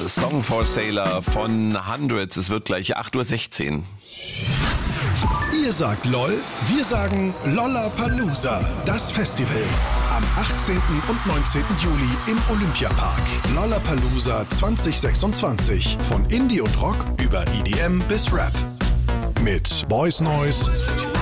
Song for Sailor von Hundreds. Es wird gleich 8:16 Uhr. Ihr sagt LOL, wir sagen Lollapalooza, das Festival. Am 18. und 19. Juli im Olympiapark. Lollapalooza 2026. Von Indie und Rock über EDM bis Rap. Mit Boys Noise,